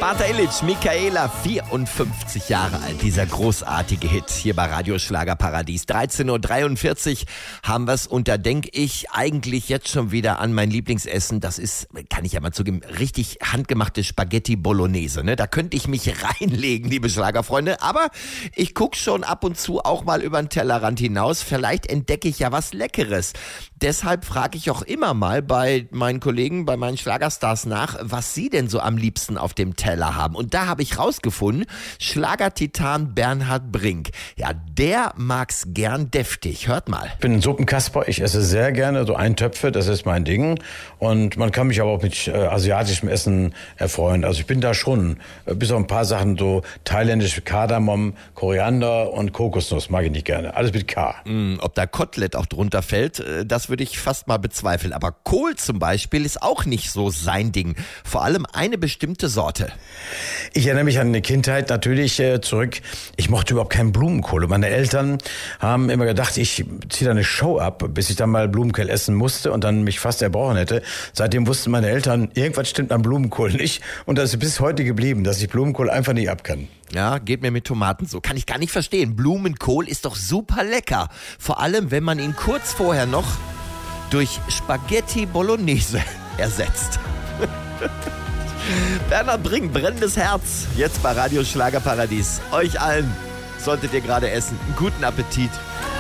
Sparta Illich, Michaela, 54 Jahre alt, dieser großartige Hit hier bei Radio Schlagerparadies. 13.43 Uhr haben wir's und da denke ich eigentlich jetzt schon wieder an mein Lieblingsessen. Das ist, kann ich ja mal zugeben, richtig handgemachte Spaghetti Bolognese. Ne? Da könnte ich mich reinlegen, liebe Schlagerfreunde. Aber ich gucke schon ab und zu auch mal über den Tellerrand hinaus. Vielleicht entdecke ich ja was Leckeres. Deshalb frage ich auch immer mal bei meinen Kollegen, bei meinen Schlagerstars nach, was sie denn so am liebsten auf dem Teller haben. Und da habe ich rausgefunden, Schlagertitan Bernhard Brink. Ja, der mag's gern deftig. Hört mal. Ich bin ein Suppenkasper. Ich esse sehr gerne so Eintöpfe. Das ist mein Ding. Und man kann mich aber auch mit asiatischem Essen erfreuen. Also ich bin da schon, bis auf ein paar Sachen so thailändisch Kardamom, Koriander und Kokosnuss mag ich nicht gerne. Alles mit K. Ob da Kotelett auch drunter fällt, das würde ich fast mal bezweifeln. Aber Kohl zum Beispiel ist auch nicht so sein Ding. Vor allem eine bestimmte Sorte. Ich erinnere mich an eine Kindheit natürlich zurück. Ich mochte überhaupt keinen Blumenkohl. Und meine Eltern haben immer gedacht, ich ziehe da eine Show ab, bis ich dann mal Blumenkohl essen musste und dann mich fast erbrochen hätte. Seitdem wussten meine Eltern, irgendwas stimmt am Blumenkohl nicht. Und das ist bis heute geblieben, dass ich Blumenkohl einfach nicht ab kann. Ja, geht mir mit Tomaten so. Kann ich gar nicht verstehen. Blumenkohl ist doch super lecker. Vor allem, wenn man ihn kurz vorher noch durch Spaghetti Bolognese ersetzt. Bernhard Brink, brennendes Herz. Jetzt bei Radio Schlagerparadies. Euch allen solltet ihr gerade essen. Einen guten Appetit.